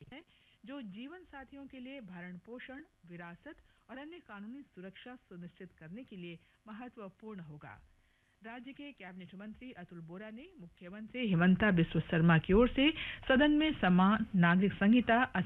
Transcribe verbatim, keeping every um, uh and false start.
है जो जीवन साथियों के लिए भरण पोषण, विरासत और अन्य कानूनी सुरक्षा सुनिश्चित करने के लिए महत्वपूर्ण होगा। राज्य के कैबिनेट मंत्री अतुल बोरा ने मुख्यमंत्री हिमंता बिस्वा शर्मा की ओर से सदन में समान नागरिक संहिता